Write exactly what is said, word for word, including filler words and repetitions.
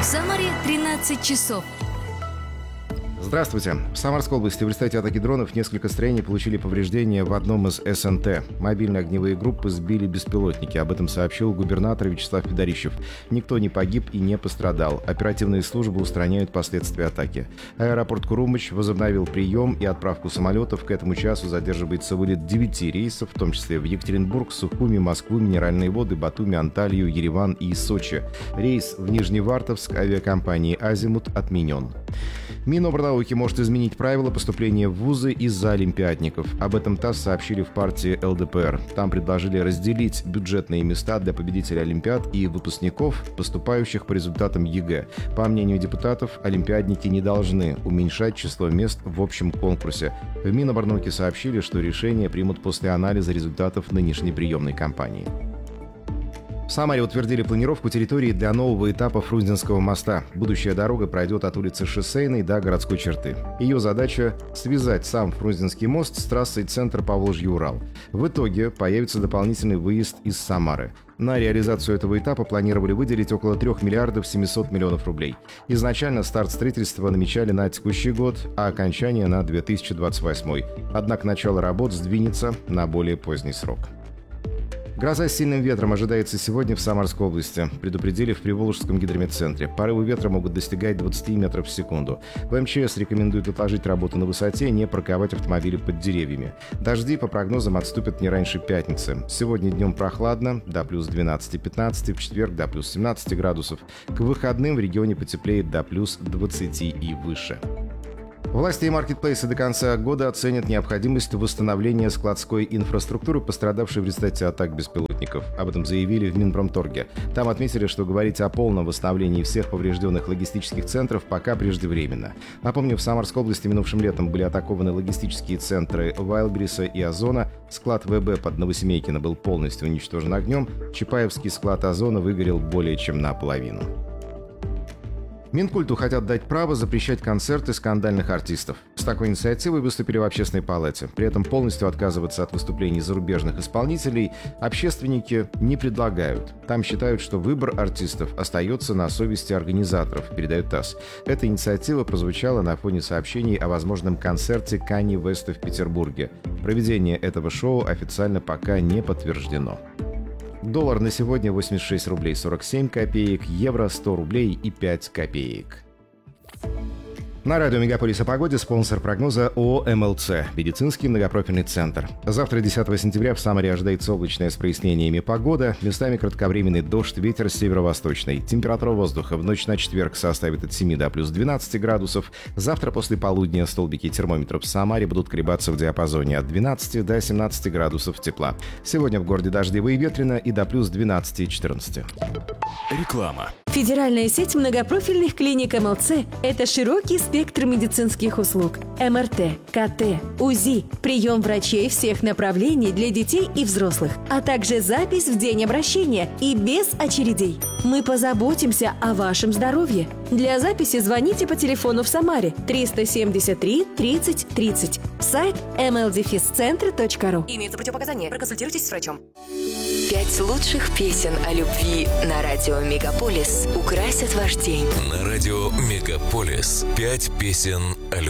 Самаре тринадцать часов. Здравствуйте. В Самарской области в результате атаки дронов несколько строений получили повреждения в одном из эс эн тэ. Мобильные огневые группы сбили беспилотники. Об этом сообщил губернатор Вячеслав Федорищев. Никто не погиб и не пострадал. Оперативные службы устраняют последствия атаки. Аэропорт Курумыч возобновил прием и отправку самолетов. К этому часу задерживается вылет девяти рейсов, в том числе в Екатеринбург, Сухуми, Москву, Минеральные воды, Батуми, Анталию, Ереван и Сочи. Рейс в Нижневартовск авиакомпании «Азимут» отменен. Минобрнауки может изменить правила поступления в вузы из-за олимпиадников. Об этом ТАСС сообщили в партии эл дэ пэ эр. Там предложили разделить бюджетные места для победителей олимпиад и выпускников, поступающих по результатам е гэ. По мнению депутатов, олимпиадники не должны уменьшать число мест в общем конкурсе. В Минобрнауки сообщили, что решение примут после анализа результатов нынешней приемной кампании. В Самаре утвердили планировку территории для нового этапа Фрунзенского моста. Будущая дорога пройдет от улицы Шоссейной до городской черты. Ее задача – связать сам Фрунзенский мост с трассой центр Поволжье-Урал. В итоге появится дополнительный выезд из Самары. На реализацию этого этапа планировали выделить около трёх миллиардов семисот миллионов рублей. Изначально старт строительства намечали на текущий год, а окончание на две тысячи двадцать восьмой. Однако начало работ сдвинется на более поздний срок. Гроза с сильным ветром ожидается сегодня в Самарской области, предупредили в Приволжском гидрометцентре. Порывы ветра могут достигать двадцати метров в секунду. В эм че эс рекомендуют отложить работу на высоте, не парковать автомобили под деревьями. Дожди, по прогнозам, отступят не раньше пятницы. Сегодня днем прохладно, до плюс двенадцати-пятнадцати, в четверг до плюс семнадцати градусов. К выходным в регионе потеплеет до плюс двадцати и выше. Власти и маркетплейсы до конца года оценят необходимость восстановления складской инфраструктуры, пострадавшей в результате атак беспилотников. Об этом заявили в Минпромторге. Там отметили, что говорить о полном восстановлении всех поврежденных логистических центров пока преждевременно. Напомню, в Самарской области минувшим летом были атакованы логистические центры Вайлдберриса и Озона. Склад вэ бэ под Новосемейкино был полностью уничтожен огнем. Чапаевский склад Озона выгорел более чем наполовину. Минкульту хотят дать право запрещать концерты скандальных артистов. С такой инициативой выступили в Общественной палате. При этом полностью отказываться от выступлений зарубежных исполнителей общественники не предлагают. Там считают, что выбор артистов остается на совести организаторов, передает ТАСС. Эта инициатива прозвучала на фоне сообщений о возможном концерте Канье Уэста в Петербурге. Проведение этого шоу официально пока не подтверждено. Доллар на сегодня восемьдесят шесть рублей сорок семь копеек, евро сто рублей и пять копеек. На радио «Мегаполис» о погоде спонсор прогноза ООО эм эл цэ – медицинский многопрофильный центр. Завтра, десятого сентября, в Самаре ожидается облачная с прояснениями погода. Местами кратковременный дождь, ветер северо-восточный. Температура воздуха в ночь на четверг составит от семи до плюс двенадцати градусов. Завтра после полудня столбики термометров в Самаре будут колебаться в диапазоне от двенадцати до семнадцати градусов тепла. Сегодня в городе дождливо и ветрено и до плюс двенадцати-четырнадцати. Реклама. Федеральная сеть многопрофильных клиник эм эл цэ – это широкий спектр медицинских услуг. эм эр тэ, ка тэ, УЗИ, прием врачей всех направлений для детей и взрослых, а также запись в день обращения и без очередей. Мы позаботимся о вашем здоровье. Для записи звоните по телефону в Самаре триста семьдесят три тридцать тридцать. Сайт эм эл дефис центр точка ру. Имеются противопоказания. Проконсультируйтесь с врачом. Пять лучших песен о любви на радио «Мегаполис» украсят ваш день. На радио «Мегаполис» пять песен о любви.